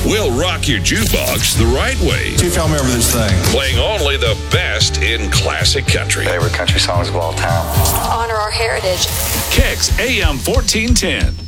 We'll rock your jukebox the right way. You tell me over this thing. Playing only the best in classic country. Favorite country songs of all time. Honor our heritage. Kicks AM 1410.